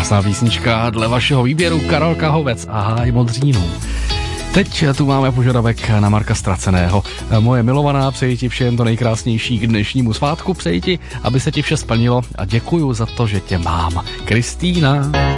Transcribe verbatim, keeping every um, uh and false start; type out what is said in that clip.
Krásná písnička dle vašeho výběru, Karel Kahovec a Háj Modřínů. Teď tu máme požadavek na Marka Ztraceného. Moje milovaná, přeji ti všem to nejkrásnější k dnešnímu svátku, přeji ti, aby se ti vše splnilo a děkuju za to, že tě mám. Kristýna.